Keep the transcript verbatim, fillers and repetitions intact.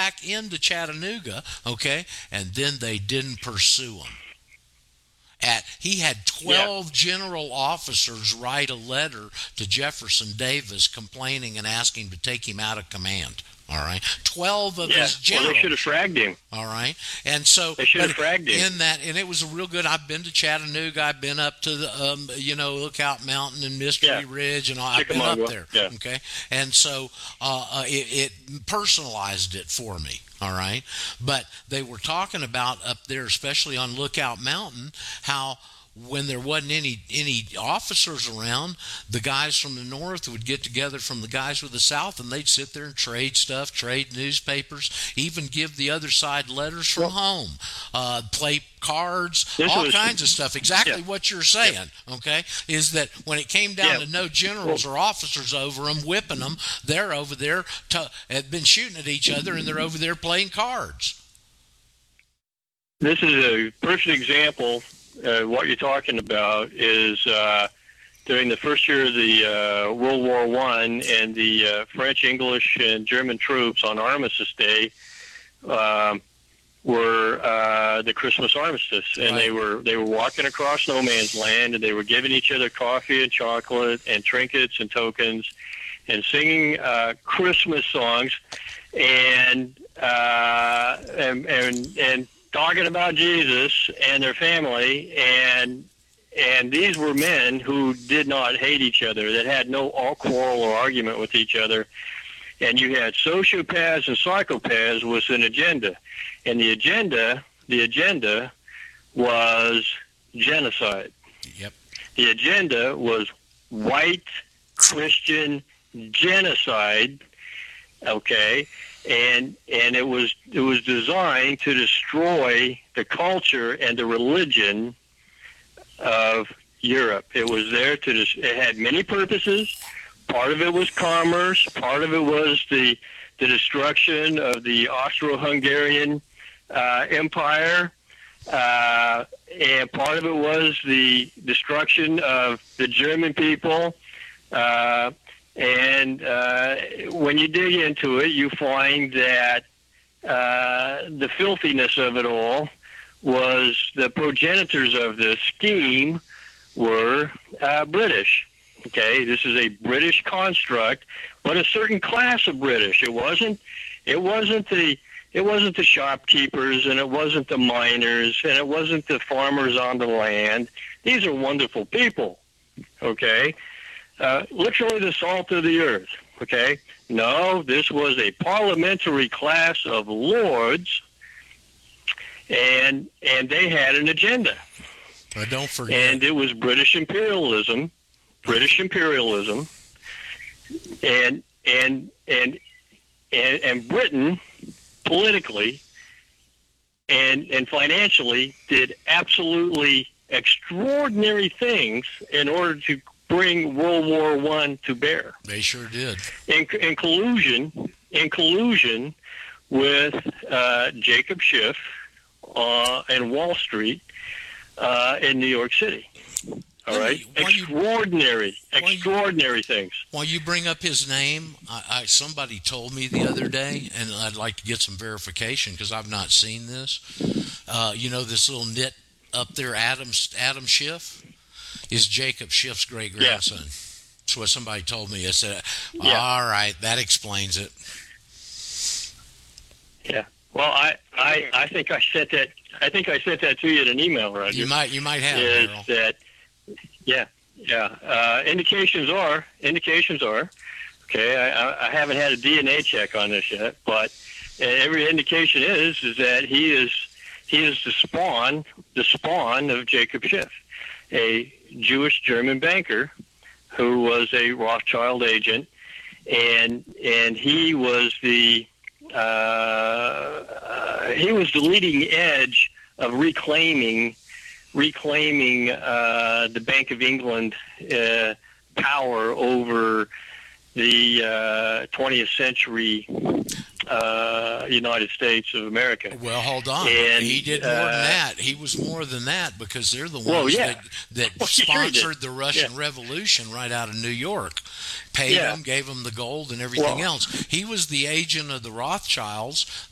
back into Chattanooga, okay, and then they didn't pursue him. At, he had twelve yeah. general officers write a letter to Jefferson Davis complaining and asking to take him out of command. All right, twelve of yeah. his generals. Well, they should have fragged him. All right, and so they should have fragged him in that, and it was a real good. I've been to Chattanooga. I've been up to the, um, you know, Lookout Mountain and Mystery yeah. Ridge, and all. I've been up there. Yeah. Okay, and so uh, uh, it, it personalized it for me. All right, but they were talking about up there, especially on Lookout Mountain, how when there wasn't any any officers around, the guys from the north would get together from the guys from the south, and they'd sit there and trade stuff, trade newspapers, even give the other side letters from well, home, uh, play cards, all was, kinds of stuff. Exactly yeah. what you're saying, yeah. okay, is that when it came down yeah. to no generals or officers over them, whipping them, they're over there, to, had been shooting at each other, and they're over there playing cards. This is a perfect example. Uh, what you're talking about is uh, during the first year of the uh, World War One, and the uh, French, English, and German troops on Armistice Day um, were uh, the Christmas armistice, and right. they were they were walking across no man's land, and they were giving each other coffee and chocolate and trinkets and tokens, and singing uh, Christmas songs, and uh, and and. and talking about Jesus and their family, and and these were men who did not hate each other, that had no quarrel or argument with each other. And you had sociopaths and psychopaths with an agenda, and the agenda, the agenda was genocide. Yep. The agenda was white Christian genocide. Okay. And and it was it was designed to destroy the culture and the religion of Europe. It was there to dis- it had many purposes. Part of it was commerce. Part of it was the the destruction of the Austro-Hungarian uh, Empire, uh, and part of it was the destruction of the German people. Uh, And uh, when you dig into it, you find that uh, the filthiness of it all was the progenitors of this scheme were uh, British. Okay, this is a British construct, but a certain class of British. It wasn't. It wasn't the. It wasn't the shopkeepers, and it wasn't the miners, and it wasn't the farmers on the land. These are wonderful people. Okay. Uh, literally the salt of the earth, okay? No, this was a parliamentary class of lords, and and they had an agenda. But don't forget. And it was British imperialism, British imperialism, and and and and, and Britain politically and and financially did absolutely extraordinary things in order to bring World War One to bear. They sure did. In, in collusion, in collusion with uh, Jacob Schiff uh, and Wall Street uh, in New York City. All right, you, extraordinary, you, extraordinary you, things. While you bring up his name, I, I somebody told me the other day, and I'd like to get some verification because I've not seen this. Uh, you know this little nit up there, Adam Adam Schiff, is Jacob Schiff's great grandson. Yeah. That's what somebody told me. I said, yeah. All right, that explains it. Yeah. Well, I, I, I think I sent that. I think I sent that to you in an email, Roger. You might, you might have. Is Earl. that? Yeah, yeah. Uh, indications are indications are. Okay, I, I haven't had a D N A check on this yet, but every indication is is that he is he is the spawn the spawn of Jacob Schiff, a Jewish German banker who was a Rothschild agent, and and he was the uh, uh, he was the leading edge of reclaiming reclaiming uh, the Bank of England uh, power over the uh, twentieth century uh, United States of America. Well, hold on. And, he did more uh, than that. He was more than that because they're the ones well, yeah. that, that well, sponsored sure the Russian yeah. Revolution right out of New York. Paid yeah. them, gave them the gold and everything well, else. He was the agent of the Rothschilds